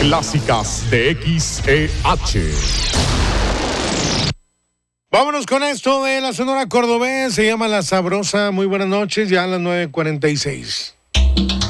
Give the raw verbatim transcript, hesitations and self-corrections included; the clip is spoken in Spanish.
clásicas de X E H. Vámonos con esto de la Sonora Cordobés, se llama La Sabrosa. Muy buenas noches, ya a las nueve cuarenta y seis.